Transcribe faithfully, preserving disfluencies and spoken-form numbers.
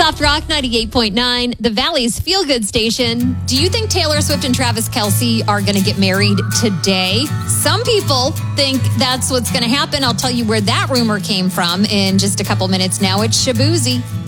Soft Rock ninety-eight point nine, the Valley's feel-good station. Do you think Taylor Swift and Travis Kelce are going to get married today? Some people think that's what's going to happen. I'll tell you where that rumor came from in just a couple minutes now. It's Shaboozey.